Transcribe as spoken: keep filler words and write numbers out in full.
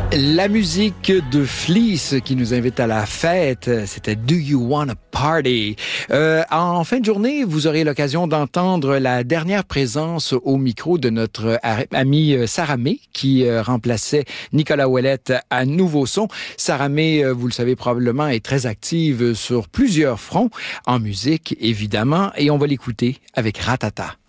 La musique de Fleece qui nous invite à la fête, c'était Do You Wanna Party? Euh, en fin de journée, vous aurez l'occasion d'entendre la dernière présence au micro de notre amie Sarah May qui euh, remplaçait Nicolas Ouellette à Nouveau Son. Sarah May, euh, vous le savez probablement, est très active sur plusieurs fronts, en musique évidemment, et on va l'écouter avec Ratata.